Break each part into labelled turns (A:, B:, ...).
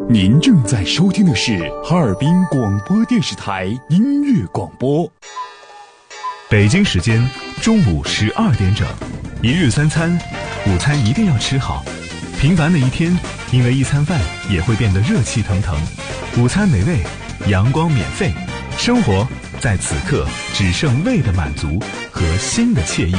A: 您正在收听的是哈尔滨广播电视台音乐广播。
B: 北京时间中午12点整，一日三餐，午餐一定要吃好。平凡的一天，因为一餐饭也会变得热气腾腾。午餐美味，阳光免费，生活在此刻只剩胃的满足和心的惬意。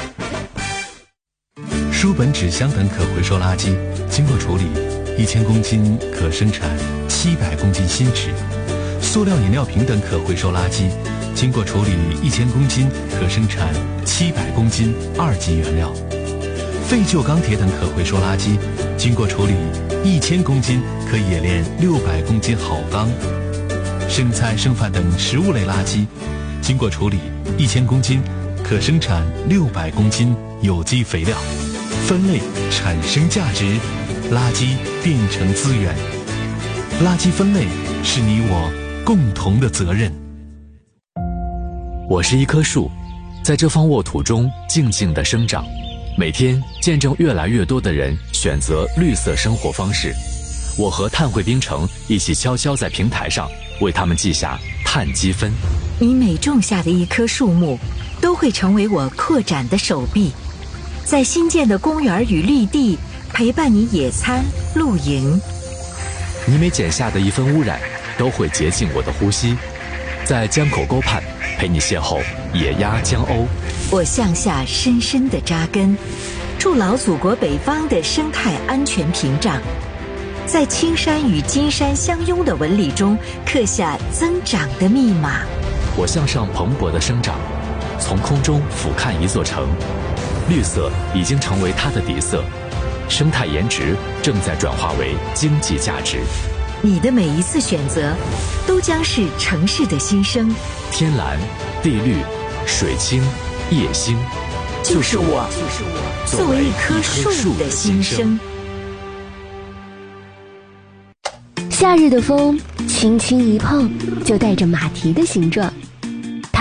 C: 书本、纸箱等可回收垃圾经过处理，1000公斤可生产700公斤新纸；塑料饮料瓶等可回收垃圾经过处理1000公斤可生产700公斤2级原料；废旧钢铁等可回收垃圾经过处理1000公斤可冶炼600公斤好钢；剩菜剩饭等食物类垃圾经过处理1000公斤可生产600公斤有机肥料。分类产生价值，垃圾变成资源。垃圾分类是你我共同的责任。
D: 我是一棵树，在这方沃土中静静地生长，每天见证越来越多的人选择绿色生活方式。我和碳汇冰城一起悄悄在平台上为他们记下碳积分。
E: 你每种下的一棵树木，都会成为我扩展的手臂，在新建的公园与绿地陪伴你野餐露营。
D: 你每剪下的一分污染，都会洁净我的呼吸，在江口沟畔陪你邂逅野鸭江鸥。
E: 我向下深深地扎根，筑牢祖国北方的生态安全屏障，在青山与金山相拥的纹理中刻下增长的密码。
D: 我向上蓬勃的生长，从空中俯瞰一座城，绿色已经成为它的底色，生态颜值正在转化为经济价值。
E: 你的每一次选择，都将是城市的新生。
D: 天蓝、地绿、水清、夜星，
E: 就是我作为一棵树的心声。
F: 夏日的风轻轻一碰，就带着马蹄的形状。